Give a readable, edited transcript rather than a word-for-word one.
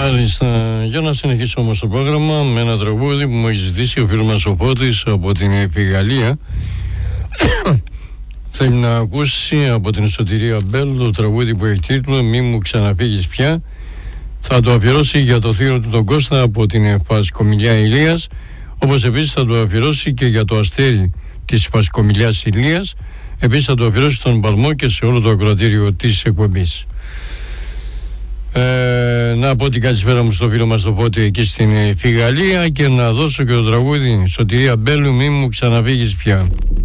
Μάλιστα. Για να συνεχίσω όμως το πρόγραμμα με ένα τραγούδι που μου έχει ζητήσει ο φίλος μας ο Φώτης από την Γαλλία. Θέλει να ακούσει από την Σωτηρία Μπέλ το τραγούδι που έχει τίτλο «Μη μου ξαναφύγεις πια». Θα το αφιερώσει για το θείο του τον Κώστα από την Πασκομιλιά Ηλίας, όπως επίσης θα το αφιερώσει και για το αστέρι της Πασκομιλιάς Ηλίας. Επίσης θα το αφιερώσει στον Παλμό και σε όλο το ακροατήριο της εκπομπής. Να πω την καλησπέρα μου στο φίλο μας το Φώτη εκεί στην Γαλλία και να δώσω και το τραγούδι Σωτηρία Μπέλου «Μη μου ξαναφύγεις πια».